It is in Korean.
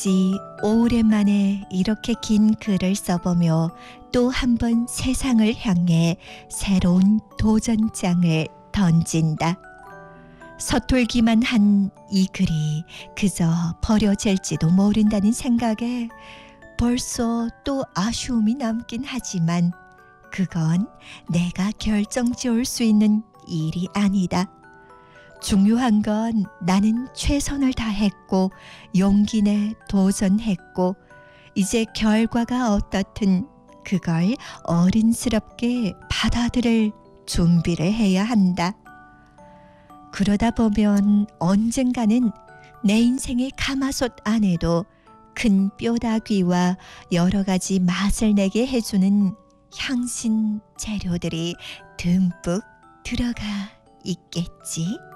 어찌 오랜만에 이렇게 긴 글을 써보며 또 한 번 세상을 향해 새로운 도전장을 던진다. 서툴기만 한 이 글이 그저 버려질지도 모른다는 생각에 벌써 또 아쉬움이 남긴 하지만 그건 내가 결정지을 수 있는 일이 아니다. 중요한 건 나는 최선을 다했고 용기 내 도전했고 이제 결과가 어떻든 그걸 어른스럽게 받아들일 준비를 해야 한다. 그러다 보면 언젠가는 내 인생의 가마솥 안에도 큰 뼈다귀와 여러 가지 맛을 내게 해주는 향신 재료들이 듬뿍 들어가 있겠지.